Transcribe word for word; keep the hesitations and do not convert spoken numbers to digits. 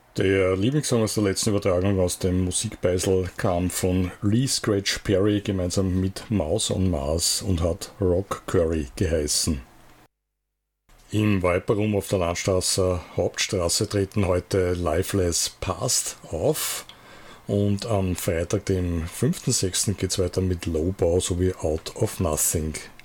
Der Lieblingssong aus der letzten Übertragung aus dem Musikbeisel kam von Lee Scratch Perry gemeinsam mit Mouse on Mars und hat Rock Curry geheißen. Im Viper Room auf der Landstraße Hauptstraße treten heute Lifeless Past auf und am Freitag, dem fünften sechsten geht es weiter mit Lowbow sowie Out of Nothing.